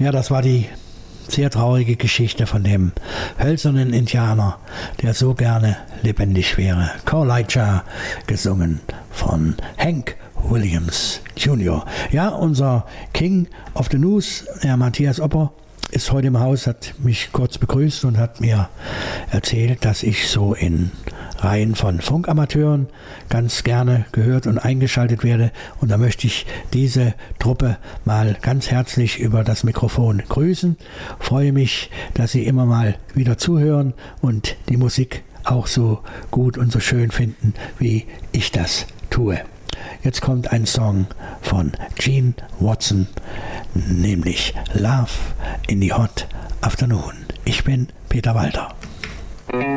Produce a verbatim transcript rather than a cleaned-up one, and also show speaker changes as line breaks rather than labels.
Ja, das war die sehr traurige Geschichte von dem hölzernen Indianer, der so gerne lebendig wäre. Call-Elijah, gesungen von Hank Williams Junior Ja, unser King of the News, Herr Matthias Opper, ist heute im Haus, hat mich kurz begrüßt und hat mir erzählt, dass ich so in Reihen von Funkamateuren ganz gerne gehört und eingeschaltet werde. Und da möchte ich diese Truppe mal ganz herzlich über das Mikrofon grüßen. Freue mich, dass Sie immer mal wieder zuhören und die Musik auch so gut und so schön finden, wie ich das tue. Jetzt kommt ein Song von Gene Watson, nämlich Love in the Hot Afternoon. Ich bin Peter Walter.